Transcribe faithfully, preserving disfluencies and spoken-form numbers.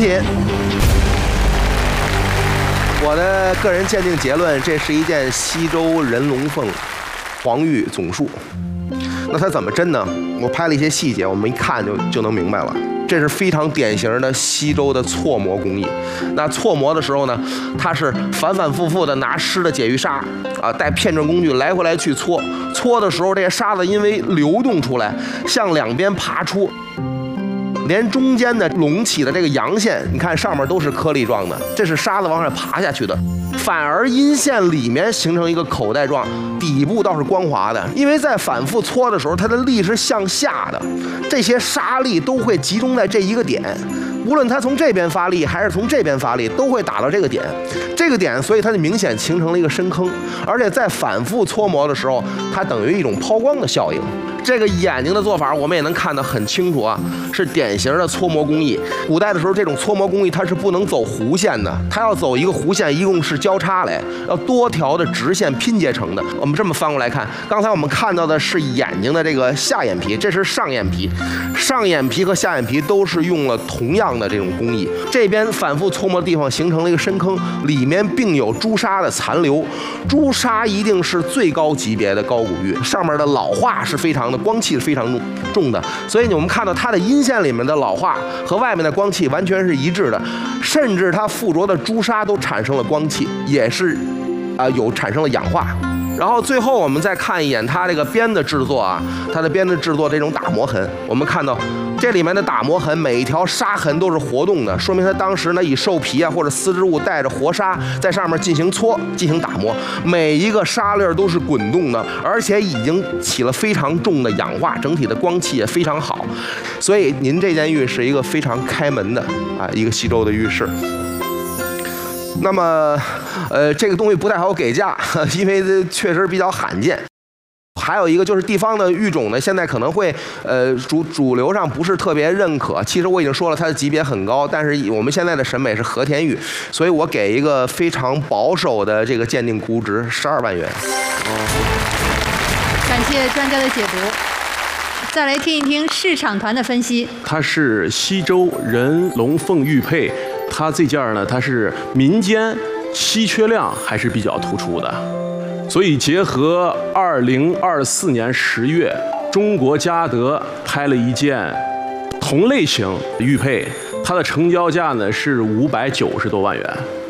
品。我的个人鉴定结论，这是一件西周人龙凤黄玉总束。那它怎么针呢？我拍了一些细节，我们一看就就能明白了。这是非常典型的西周的错磨工艺。那错磨的时候呢，它是反反复复的拿湿的解玉砂啊，带片状工具来回来去搓。搓的时候，这些沙子因为流动出来，向两边爬出。连中间的隆起的这个阳线，你看上面都是颗粒状的，这是沙子往上爬下去的。反而阴线里面形成一个口袋状，底部倒是光滑的。因为在反复搓的时候，它的力是向下的，这些沙粒都会集中在这一个点，无论它从这边发力还是从这边发力，都会打到这个点。这个点，所以它就明显形成了一个深坑，而且在反复搓磨的时候，它等于一种抛光的效应。这个眼睛的做法，我们也能看得很清楚啊，是典型的搓磨工艺。古代的时候，这种搓磨工艺它是不能走弧线的，它要走一个弧线，一共是交叉来，要多条的直线拼接成的。我们这么翻过来看，刚才我们看到的是眼睛的这个下眼皮，这是上眼皮，上眼皮和下眼皮都是用了同样的这种工艺。这边反复搓磨的地方形成了一个深坑，里面并有朱砂的残留。朱砂一定是最高级别的高古玉，上面的老化是非常。光气是非常重的，所以我们看到它的阴线里面的老化和外面的光气完全是一致的，甚至它附着的朱砂都产生了光气，也是啊、呃、有产生了氧化。然后最后我们再看一眼它这个边的制作啊，它的边的制作这种打磨痕，我们看到这里面的打磨痕，每一条砂痕都是活动的，说明它当时呢以兽皮啊或者丝织物带着活砂在上面进行搓进行打磨，每一个砂粒都是滚动的，而且已经起了非常重的氧化，整体的光气也非常好。所以您这件玉是一个非常开门的啊一个西周的玉饰。那么，呃，这个东西不太好给价，因为这确实比较罕见。还有一个就是地方的玉种呢，现在可能会呃主主流上不是特别认可。其实我已经说了，它的级别很高，但是我们现在的审美是和田玉，所以我给一个非常保守的这个鉴定估值，十二万元。 感谢专家的解读。再来听一听市场团的分析。 它是西周人龙凤玉佩。它这件呢，它是民间稀缺量还是比较突出的，所以结合二零二四年十月，中国嘉德拍了一件同类型玉佩，它的成交价呢是五百九十多万元。